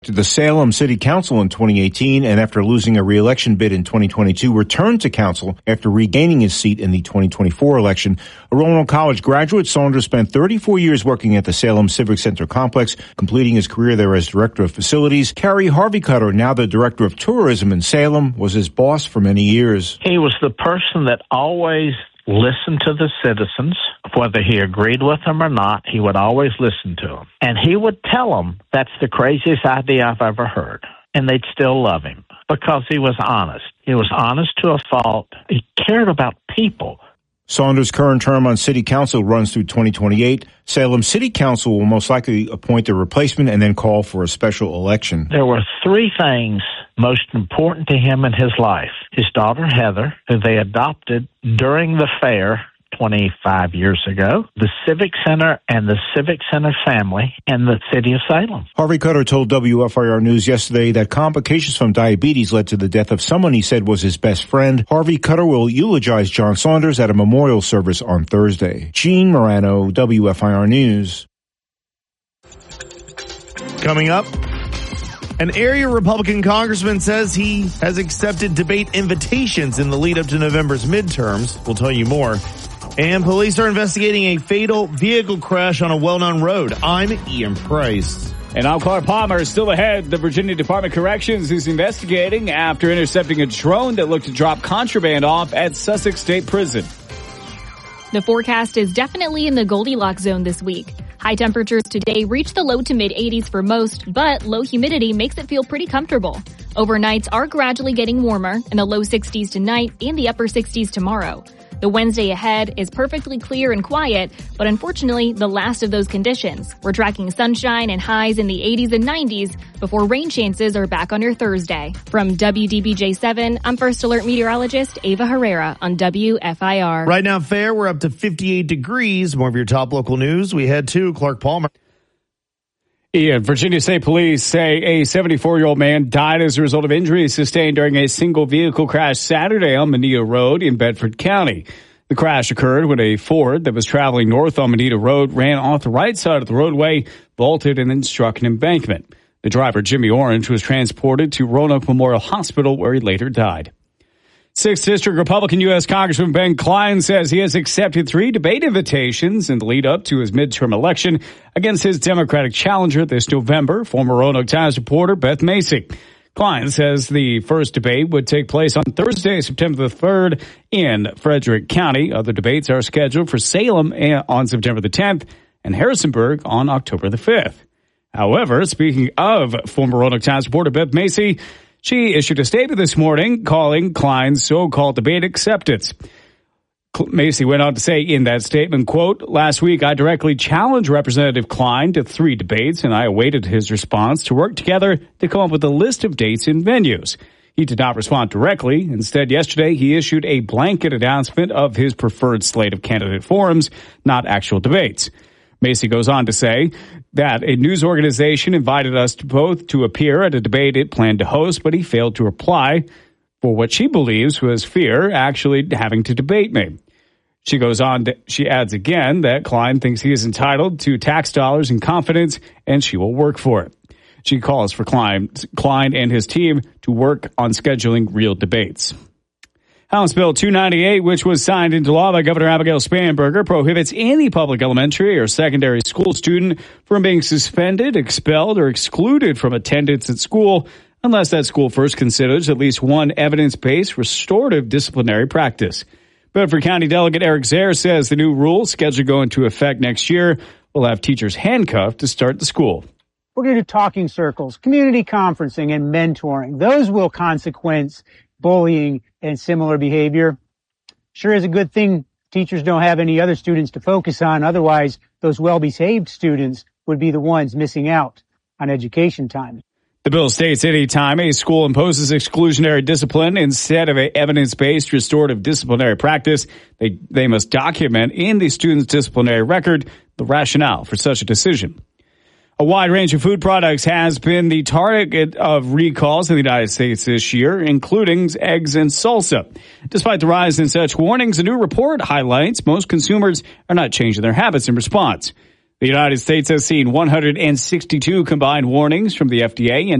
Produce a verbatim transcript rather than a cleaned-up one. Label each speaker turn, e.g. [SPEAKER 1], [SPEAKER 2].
[SPEAKER 1] To the Salem City Council in twenty eighteen, and after losing a re-election bid in twenty twenty-two, returned to council after regaining his seat in the twenty twenty-four election. A Roanoke College graduate, Saunders spent thirty-four years working at the Salem Civic Center complex, completing his career there as director of facilities. Carrie Harvey-Cutter, now the director of tourism in Salem, was his boss for many years.
[SPEAKER 2] He was the person that always listened to the citizens. Whether he agreed with them or not, he would always listen to them. And he would tell them, that's the craziest idea I've ever heard. And they'd still love him because he was honest. He was honest to a fault. He cared about people.
[SPEAKER 1] Saunders' current term on city council runs through twenty twenty-eight. Salem City Council will most likely appoint a replacement and then call for a special election.
[SPEAKER 2] There were three things most important to him in his life. His daughter, Heather, who they adopted during the fair twenty-five years ago, the Civic Center and the Civic Center family, and the city of Salem.
[SPEAKER 1] Harvey-Cutter told W F I R News yesterday that complications from diabetes led to the death of someone he said was his best friend. Harvey-Cutter will eulogize John Saunders at a memorial service on Thursday. Gene Morano, W F I R News.
[SPEAKER 3] Coming up, an area Republican congressman says he has accepted debate invitations in the lead up to November's midterms. We'll tell you more. And police are investigating a fatal vehicle crash on a well-known road. I'm Ian Price.
[SPEAKER 4] And I'm Clark Palmer. Still ahead, the Virginia Department of Corrections is investigating after intercepting a drone that looked to drop contraband off at Sussex State Prison.
[SPEAKER 5] The forecast is definitely in the Goldilocks zone this week. High temperatures today reach the low to mid eighties for most, but low humidity makes it feel pretty comfortable. Overnights are gradually getting warmer, in the low sixties tonight and the upper sixties tomorrow. The Wednesday ahead is perfectly clear and quiet, but unfortunately the last of those conditions. We're tracking sunshine and highs in the eighties and nineties before rain chances are back on your Thursday. From W D B J seven, I'm First Alert meteorologist Ava Herrera on W F I R.
[SPEAKER 3] Right now, fair, we're up to fifty-eight degrees. More of your top local news. We head to Clark Palmer.
[SPEAKER 4] Ian, Virginia State Police say a seventy-four-year-old man died as a result of injuries sustained during a single vehicle crash Saturday on Moneta Road in Bedford County. The crash occurred when a Ford that was traveling north on Moneta Road ran off the right side of the roadway, vaulted, and then struck an embankment. The driver, Jimmy Orange, was transported to Roanoke Memorial Hospital, where he later died. sixth District Republican U S Congressman Ben Cline says he has accepted three debate invitations in the lead up to his midterm election against his Democratic challenger this November, former Roanoke Times reporter Beth Macy. Cline says the first debate would take place on Thursday, September the third in Frederick County. Other debates are scheduled for Salem on September the tenth and Harrisonburg on October the fifth. However, speaking of former Roanoke Times reporter Beth Macy, she issued a statement this morning calling Cline's so-called debate acceptance. Macy went on to say in that statement, quote, last week I directly challenged Representative Cline to three debates, and I awaited his response to work together to come up with a list of dates and venues. He did not respond directly. Instead, yesterday he issued a blanket announcement of his preferred slate of candidate forums, not actual debates. Macy goes on to say that a news organization invited us to both to appear at a debate it planned to host, but he failed to reply for what she believes was fear actually having to debate me. She goes on, to, she adds again that Cline thinks he is entitled to tax dollars and confidence, and she will work for it. She calls for Cline, Cline and his team to work on scheduling real debates. House Bill two ninety-eight, which was signed into law by Governor Abigail Spanberger, prohibits any public elementary or secondary school student from being suspended, expelled, or excluded from attendance at school unless that school first considers at least one evidence-based restorative disciplinary practice. Bedford County Delegate Eric Zaire says the new rule, scheduled to go into effect next year, will have teachers handcuffed to start the school.
[SPEAKER 6] We're going to do talking circles, community conferencing, and mentoring. Those will consequence bullying and similar behavior. Sure is a good thing teachers don't have any other students to focus on. Otherwise, those well-behaved students would be the ones missing out on education time.
[SPEAKER 4] The bill states any time a school imposes exclusionary discipline instead of a evidence-based restorative disciplinary practice, they, they must document in the student's disciplinary record the rationale for such a decision. A wide range of food products has been the target of recalls in the United States this year, including eggs and salsa. Despite the rise in such warnings, a new report highlights most consumers are not changing their habits in response. The United States has seen one hundred sixty-two combined warnings from the F D A and